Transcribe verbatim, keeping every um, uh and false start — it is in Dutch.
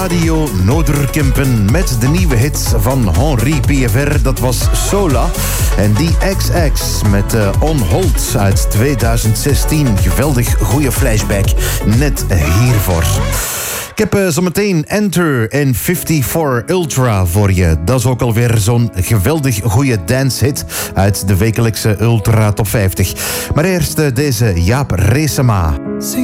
Radio Noorderkempen met de nieuwe hit van Henri P F R. Dat was Sola. En die X X met uh, On Hold uit tweeduizend zestien. Geweldig goede flashback. Net hiervoor. Ik heb uh, zometeen Enter en vijfenvijftig Ultra voor je. Dat is ook alweer zo'n geweldig goede dancehit uit de wekelijkse Ultra Top vijftig. Maar eerst uh, deze Jaap Reesema.